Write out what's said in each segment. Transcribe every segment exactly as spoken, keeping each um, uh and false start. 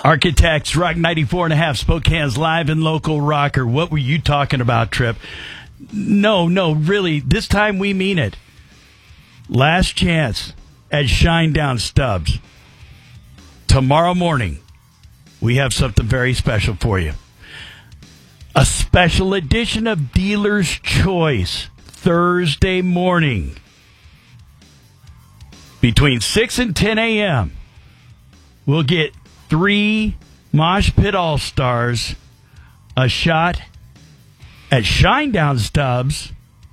Architects, Rock ninety-four and a half, Spokane's live and local rocker. What were you talking about, Trip? No, no, really, this time we mean it. Last chance at Shinedown Stubbs. Tomorrow morning, we have something very special for you. A special edition of Dealer's Choice, Thursday morning. Between six and ten a.m., we'll get three Mosh Pit All-Stars, a shot at Shinedown Stubbs,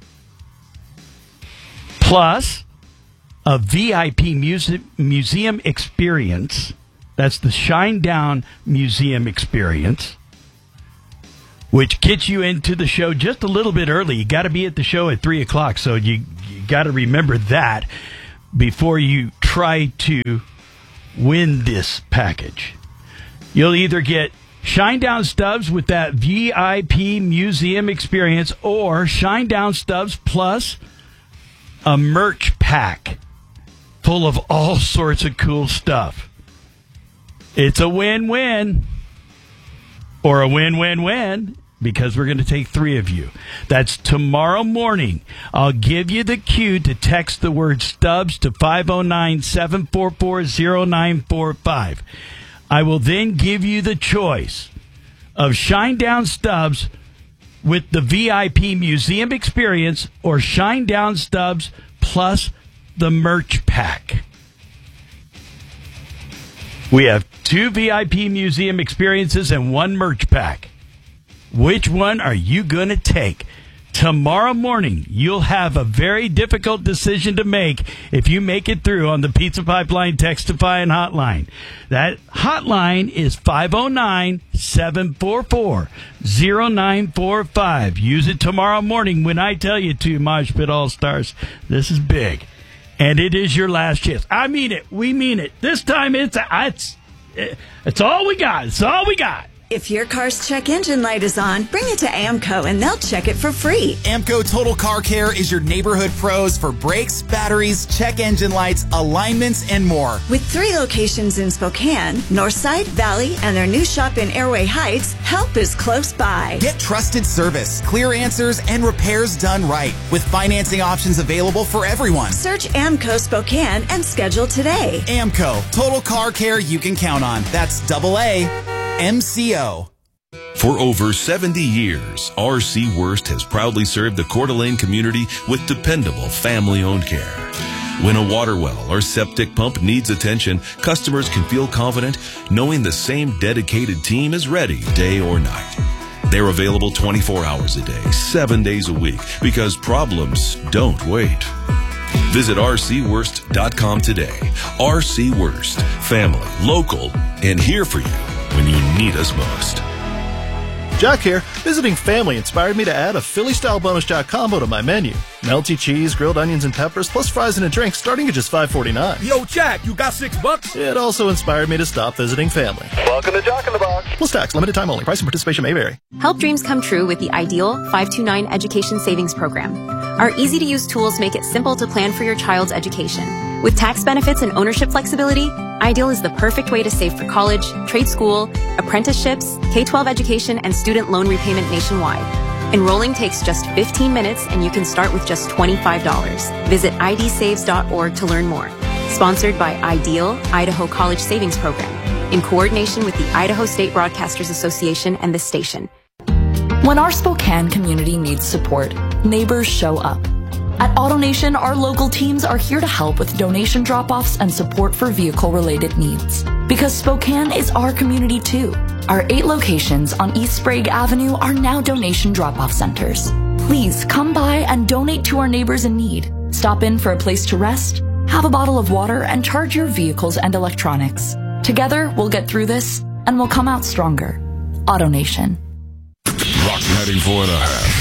plus a V I P muse- museum experience. That's the Shinedown Museum Experience, which gets you into the show just a little bit early. You got to be at the show at three o'clock, so you, you got to remember that before you try to win this package. You'll either get Shinedown Stubbs with that V I P museum experience or Shinedown Stubbs plus a merch pack full of all sorts of cool stuff. It's a win-win or a win-win-win because we're going to take three of you. That's tomorrow morning. I'll give you the cue to text the word Stubbs to five oh nine, seven four four, oh nine four five. I will then give you the choice of Shinedown Stubbs with the V I P museum experience or Shinedown Stubbs plus the merch pack. We have two V I P museum experiences and one merch pack. Which one are you going to take? Tomorrow morning, you'll have a very difficult decision to make if you make it through on the Pizza Pipeline Textify and Hotline. That hotline is five oh nine, seven four four, oh nine four five. Use it tomorrow morning when I tell you to, Mosh Pit All-Stars. This is big. And it is your last chance. I mean it. We mean it. This time it's, it's, it's all we got. It's all we got. If your car's check engine light is on, bring it to AMCO and they'll check it for free. AMCO Total Car Care is your neighborhood pros for brakes, batteries, check engine lights, alignments, and more. With three locations in Spokane, Northside, Valley, and their new shop in Airway Heights, help is close by. Get trusted service, clear answers, and repairs done right with financing options available for everyone. Search AMCO Spokane and schedule today. AMCO Total Car Care you can count on. That's double A M C O. For over seventy years, R C Wurst has proudly served the Coeur d'Alene community with dependable family-owned care. When a water well or septic pump needs attention, customers can feel confident knowing the same dedicated team is ready day or night. They're available twenty-four hours a day, seven days a week, because problems don't wait. Visit R C Wurst dot com today. R C Wurst, family, local, and here for you when you need us most. Jack here. Visiting family inspired me to add a Philly-style bonus jack combo to my menu. Melty cheese, grilled onions, and peppers, plus fries and a drink starting at just five forty-nine. Yo, Jack, you got six bucks? It also inspired me to stop visiting family. Welcome to Jack in the Box. Plus tax, limited time only. Price and participation may vary. Help dreams come true with the Ideal five two nine Education Savings Program. Our easy-to-use tools make it simple to plan for your child's education. With tax benefits and ownership flexibility, Ideal is the perfect way to save for college, trade school, apprenticeships, K twelve education, and student loan repayment nationwide. Enrolling takes just fifteen minutes, and you can start with just twenty-five dollars. Visit I D saves dot org to learn more. Sponsored by Ideal, Idaho College Savings Program, in coordination with the Idaho State Broadcasters Association and this station. When our Spokane community needs support, neighbors show up. At AutoNation, our local teams are here to help with donation drop-offs and support for vehicle-related needs. Because Spokane is our community too. Our eight locations on East Sprague Avenue are now donation drop-off centers. Please come by and donate to our neighbors in need. Stop in for a place to rest, have a bottle of water, and charge your vehicles and electronics. Together, we'll get through this, and we'll come out stronger. AutoNation. Rock ninety-four and a half.